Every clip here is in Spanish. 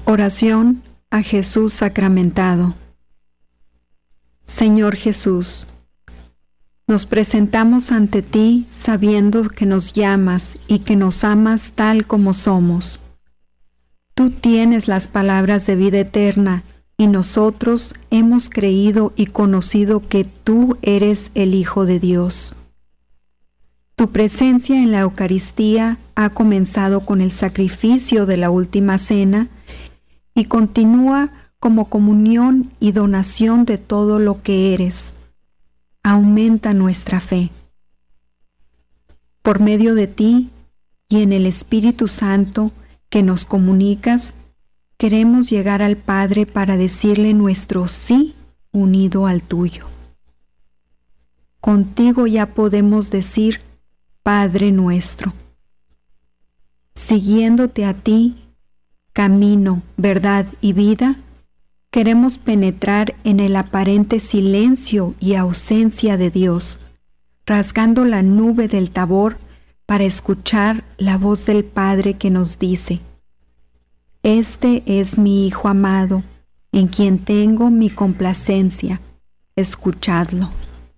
Oración a Jesús sacramentado. Señor Jesús, nos presentamos ante ti sabiendo que nos llamas y que nos amas tal como somos. Tú tienes las palabras de vida eterna y nosotros hemos creído y conocido que tú eres el Hijo de Dios. Tu presencia en la Eucaristía ha comenzado con el sacrificio de la última cena y continúa como comunión y donación de todo lo que eres. Aumenta nuestra fe. Por medio de ti y en el Espíritu Santo que nos comunicas, queremos llegar al Padre para decirle nuestro sí unido al tuyo. Contigo ya podemos decir, Padre nuestro. Siguiéndote a ti, camino, verdad y vida, queremos penetrar en el aparente silencio y ausencia de Dios, rasgando la nube del Tabor para escuchar la voz del Padre que nos dice: Este es mi Hijo amado, en quien tengo mi complacencia, escuchadlo.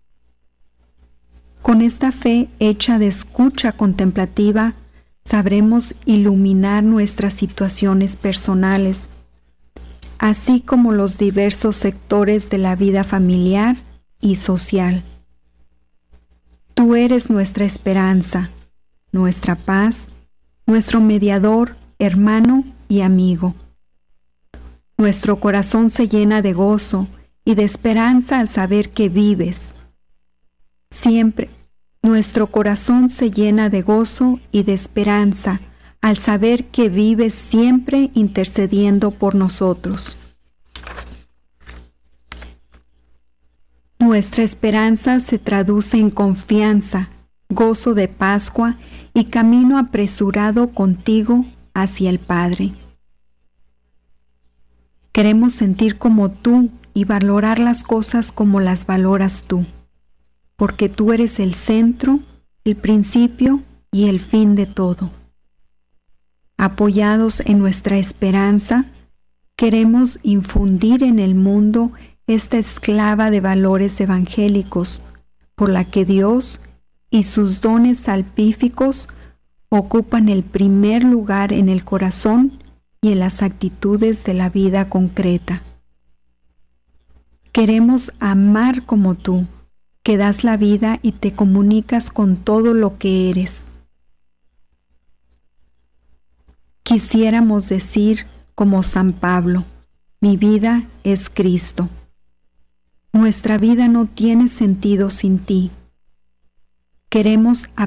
Con esta fe hecha de escucha contemplativa, sabremos iluminar nuestras situaciones personales, así como los diversos sectores de la vida familiar y social. Tú eres nuestra esperanza, nuestra paz, nuestro mediador, hermano y amigo. Nuestro corazón se llena de gozo y de esperanza al saber que vives. Siempre, nuestro corazón se llena de gozo y de esperanza al saber que vives siempre intercediendo por nosotros. Nuestra esperanza se traduce en confianza, gozo de Pascua y camino apresurado contigo hacia el Padre. Queremos sentir como tú y valorar las cosas como las valoras tú, porque tú eres el centro, el principio y el fin de todo. Apoyados en nuestra esperanza, queremos infundir en el mundo esta esclava de valores evangélicos, por la que Dios y sus dones salvíficos ocupan el primer lugar en el corazón y en las actitudes de la vida concreta. Queremos amar como tú, que das la vida y te comunicas con todo lo que eres. Quisiéramos decir como San Pablo: mi vida es Cristo. Nuestra vida no tiene sentido sin ti. Queremos